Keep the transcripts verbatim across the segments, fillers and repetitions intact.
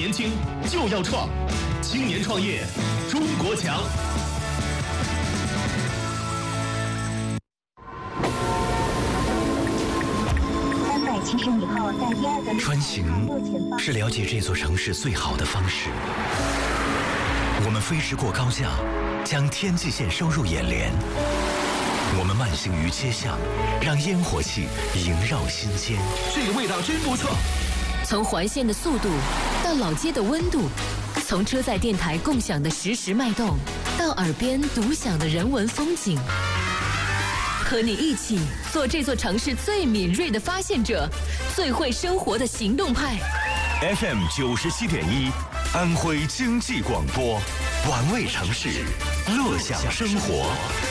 年轻就要创，青年创业，中国强。 三百七十米后，在第二个穿行是了解这座城市最好的方式。我们飞驰过高架，将天际线收入眼帘。我们慢行于街巷，让烟火气萦绕心间。 这个味道真不错。 从环线的速度到老街的温度，从车载电台共享的实时脉动，到耳边独享的人文风景，和你一起做这座城市最敏锐的发现者，最会生活的行动派。 F M 九十七点一，安徽经济广播，玩味城市，乐享生活。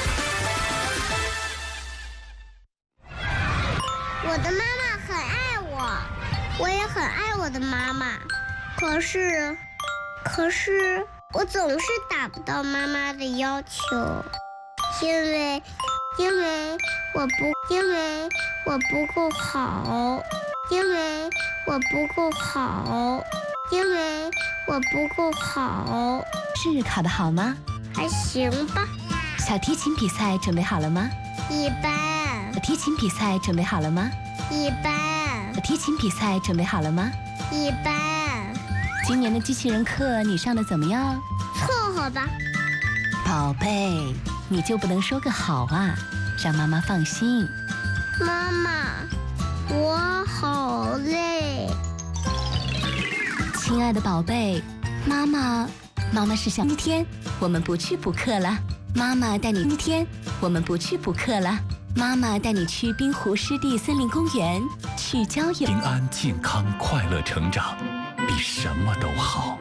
我的妈妈很爱我，我也很爱我的妈妈。可是，可是我总是达不到妈妈的要求，因为，因为我不，因为我不够好，因为我不够好，因为我不够好。 试考得好吗？ 还行吧。 小提琴比赛准备好了吗？ 一般。 提琴比赛准备好了吗？ 一般。 提琴比赛准备好了吗？ 一般。 今年的机器人课你上的怎么样？ 凑合吧。 宝贝，你就不能说个好啊，让妈妈放心。 妈妈，我好累。 亲爱的宝贝，妈妈，妈妈是想今天我们不去补课了。妈妈带你今天我们不去补课了。妈妈带你去滨湖湿地森林公园去郊游。 平安、健康、快乐成长，比什么都好。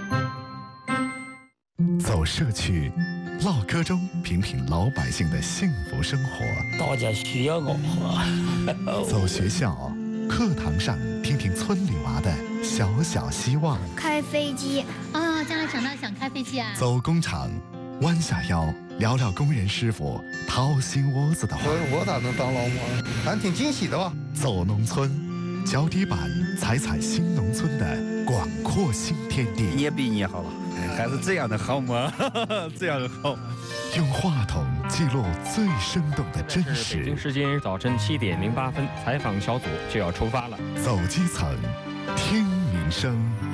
走社区，唠嗑中品品老百姓的幸福生活。 大家需要我。 走学校，课堂上听听村里娃的小小希望。 开飞机啊，将来长大想开飞机啊。 走工厂，弯下腰聊聊工人师傅掏心窝子的话。 我我咋能当劳模呢？咱挺惊喜的吧。 走农村，脚底板踩踩新农村的广阔新天地。 也比你好，还是这样的好吗？这样的好。 用话筒记录最生动的真实。 北京时间早晨七点零八分，采访小组就要出发了。 走基层，听民生。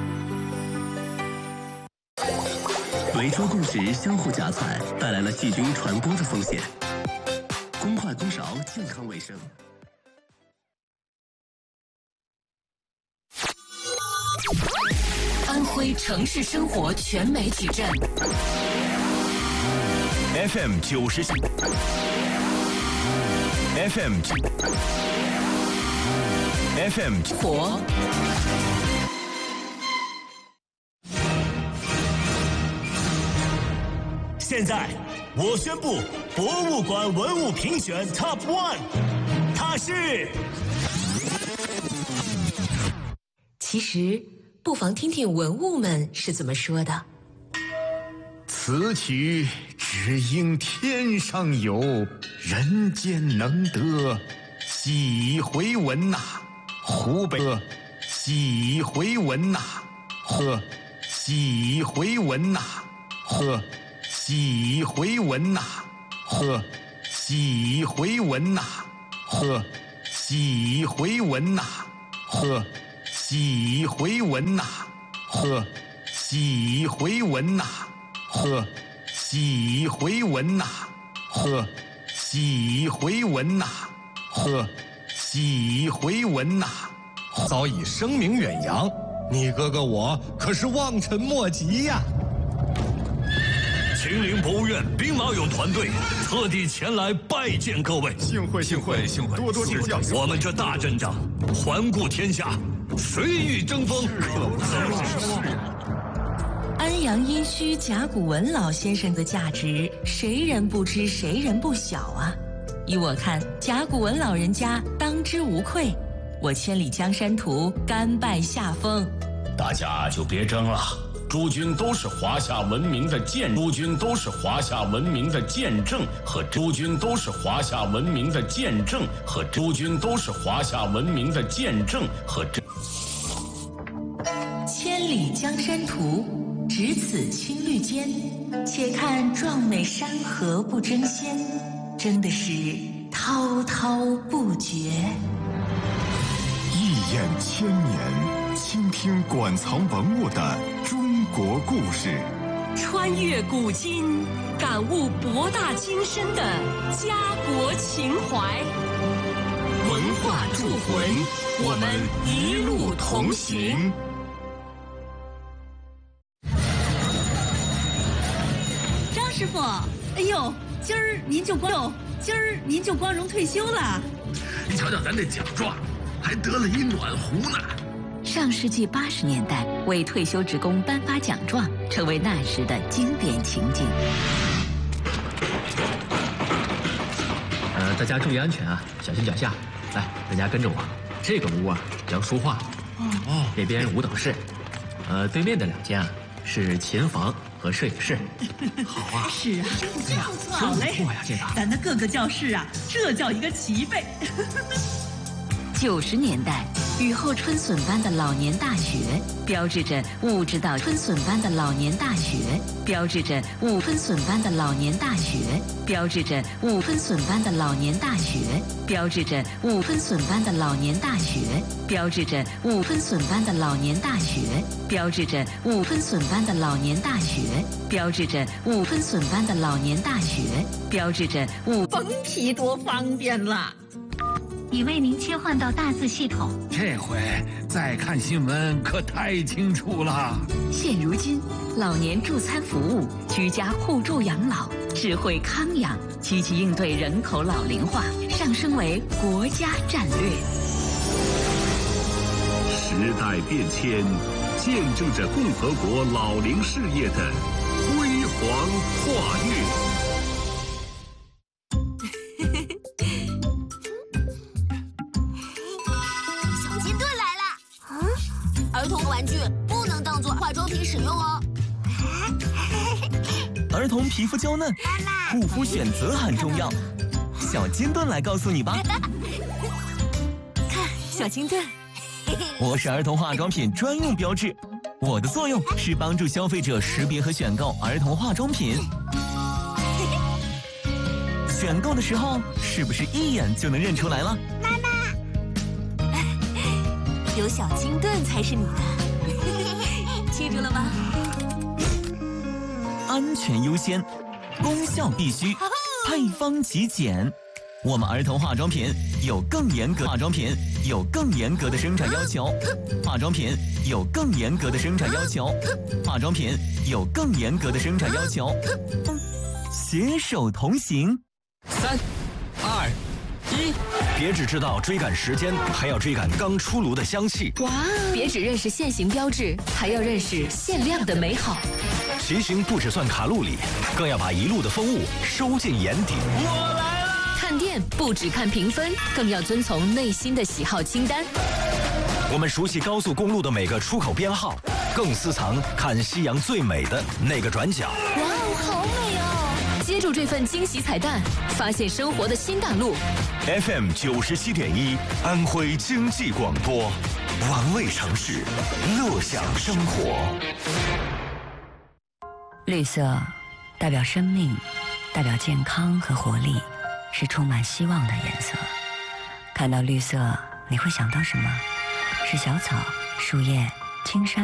围桌共食，相互夹菜，带来了细菌传播的风险。公筷公勺，健康卫生。 安徽城市生活全媒体站 F M 九十 F M F M 活。 现在我宣布，博物馆文物评选 Top One， 它是。 其实，不妨听听文物们是怎么说的。 此曲只应天上有，人间能得，喜回文呐、啊！湖北喜回文呐、啊！呵，喜回文呐、啊！呵。喜回文呐，呵，喜回文呐，呵，喜回文呐，呵，喜回文呐，呵，喜回文呐，呵，喜回文呐，呵，喜回文呐，呵，喜回文呐， 早已声名远扬，你哥哥我可是望尘莫及呀。秦岭博物院兵马俑团队特地前来拜见各位， 幸会幸会幸会，多多指教。 我们这大阵仗，环顾天下，谁与争锋？ 安阳殷墟甲骨文老先生的价值，谁人不知，谁人不晓啊？依我看，甲骨文老人家当之无愧。我千里江山图，甘拜下风。 大家就别争了。诸君都是华夏文明的见，诸君都是华夏文明的见证和诸君都是华夏文明的见证和诸君都是华夏文明的见证和这。 千里江山图，只此青绿间。且看壮美山河不争先，争的是滔滔不绝。 一眼千年，倾听馆藏文物的中国故事， 穿越古今，感悟博大精深的家国情怀。文化铸魂，我们一路同行。 张师傅，哎呦，今儿您就光，今儿您就光荣退休了。 你瞧瞧咱这奖状，还得了一暖壶呢。 上世纪八十年代，为退休职工颁发奖状，成为那时的经典情景。 呃，大家注意安全啊，小心脚下。来，大家跟着我。这个屋啊叫书画，哦，那边舞蹈室，呃，对面的两间啊是琴房和摄影室。好啊， 是啊，真不错，好嘞， 不错呀，这个。 咱的各个教室啊，这叫一个齐备。 九十年代，雨后春笋般的老年大学，标志着物质到春笋般的老年大学，标志着物春笋般的老年大学，标志着物春笋般的老年大学，标志着物春笋般的老年大学，标志着物春笋般的老年大学，标志着物春笋般的老年大学，标志着物春笋般的老年大学，标志着物。 封皮多方便了。 已为您切换到大字系统。 这回再看新闻可太清楚了。 现如今，老年助餐服务、居家互助养老、智慧康养，积极应对人口老龄化，上升为国家战略。 时代变迁，见证着共和国老龄事业的辉煌跨越。 儿童玩具不能当做化妆品使用哦。 儿童皮肤娇嫩，护肤选择很重要。小金盾来告诉你吧。 看，小金盾。 我是儿童化妆品专用标志，我的作用是帮助消费者识别和选购儿童化妆品。选购的时候，是不是一眼就能认出来了？ 妈妈。有小金盾才是你的，记住了吗？ 安全优先，功效必须，配方极简。我们儿童化妆品有更严格，化妆品有更严格的生产要求，化妆品有更严格的生产要求，化妆品有更严格的生产要求。携手同行。 三、二。一，别只知道追赶时间，还要追赶刚出炉的香气。 哇！别只认识现行标志，还要认识限量的美好。 骑行不只算卡路里，更要把一路的风物收进眼底。 我来了！看店不只看评分，更要遵从内心的喜好清单。 我们熟悉高速公路的每个出口编号，更私藏看夕阳最美的那个转角。 哇哦，好美哦！接住这份惊喜彩蛋，发现生活的新大陆。 F M 九十七点一，安徽经济广播，玩味城市，乐享生活。 绿色代表生命，代表健康和活力，是充满希望的颜色。看到绿色，你会想到什么？是小草、树叶、青山。